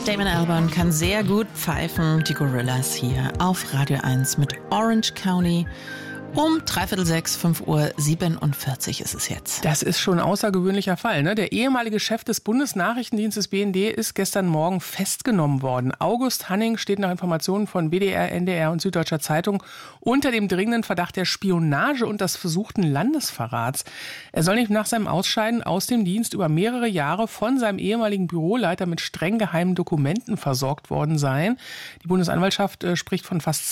Damon Albarn kann sehr gut pfeifen. Die Gorillas hier auf Radio 1 mit Orange County. Um 5:45, 5:47 ist es jetzt. Das ist schon ein außergewöhnlicher Fall, ne? Der ehemalige Chef des Bundesnachrichtendienstes BND ist gestern Morgen festgenommen worden. August Hanning steht nach Informationen von WDR, NDR und Süddeutscher Zeitung unter dem dringenden Verdacht der Spionage und des versuchten Landesverrats. Er soll nicht nach seinem Ausscheiden aus dem Dienst über mehrere Jahre von seinem ehemaligen Büroleiter mit streng geheimen Dokumenten versorgt worden sein. Die Bundesanwaltschaft spricht von fast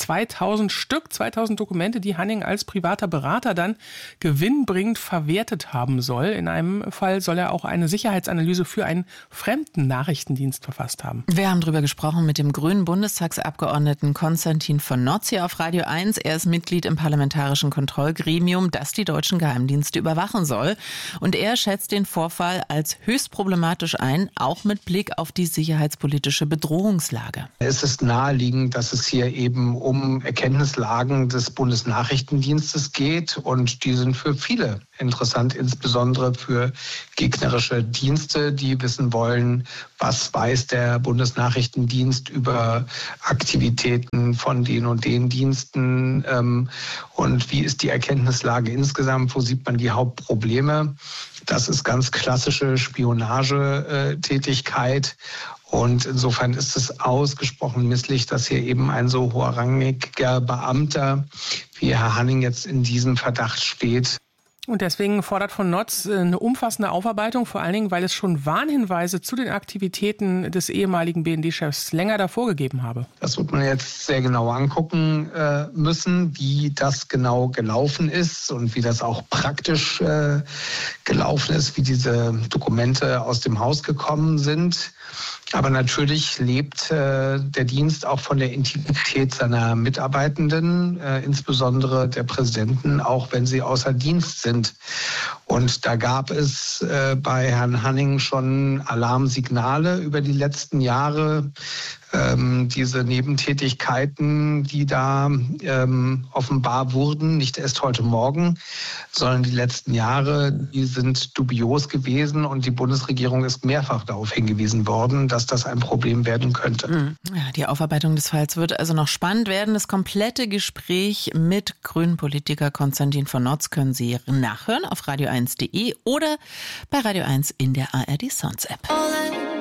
2000 Dokumente, die Hanning als privater Berater dann gewinnbringend verwertet haben soll. In einem Fall soll er auch eine Sicherheitsanalyse für einen fremden Nachrichtendienst verfasst haben. Wir haben darüber gesprochen mit dem grünen Bundestagsabgeordneten Konstantin von Notz hier auf Radio 1. Er ist Mitglied im Parlamentarischen Kontrollgremium, das die deutschen Geheimdienste überwachen soll. Und er schätzt den Vorfall als höchst problematisch ein, auch mit Blick auf die sicherheitspolitische Bedrohungslage. Es ist naheliegend, dass es hier eben um Erkenntnislagen des Bundesnachrichtendienstes geht und die sind für viele interessant, insbesondere für gegnerische Dienste, die wissen wollen, was weiß der Bundesnachrichtendienst über Aktivitäten von den und den Diensten und wie ist die Erkenntnislage insgesamt, wo sieht man die Hauptprobleme. Das ist ganz klassische Spionagetätigkeit. Und insofern ist es ausgesprochen misslich, dass hier eben ein so hochrangiger Beamter wie Herr Hanning jetzt in diesem Verdacht steht. Und deswegen fordert von Notz eine umfassende Aufarbeitung, vor allen Dingen, weil es schon Warnhinweise zu den Aktivitäten des ehemaligen BND-Chefs länger davor gegeben habe. Das wird man jetzt sehr genau angucken müssen, wie das genau gelaufen ist und wie das auch praktisch gelaufen ist, wie diese Dokumente aus dem Haus gekommen sind. Aber natürlich lebt der Dienst auch von der Integrität seiner Mitarbeitenden, insbesondere der Präsidenten, auch wenn sie außer Dienst sind. Und da gab es bei Herrn Hanning schon Alarmsignale über die letzten Jahre. Diese Nebentätigkeiten, die da offenbar wurden, nicht erst heute Morgen, sondern die letzten Jahre, die sind dubios gewesen und die Bundesregierung ist mehrfach darauf hingewiesen worden, dass das ein Problem werden könnte. Ja, die Aufarbeitung des Falls wird also noch spannend werden. Das komplette Gespräch mit grünen Politiker Konstantin von Notz können Sie nachhören auf radio1.de oder bei Radio 1 in der ARD Sounds App.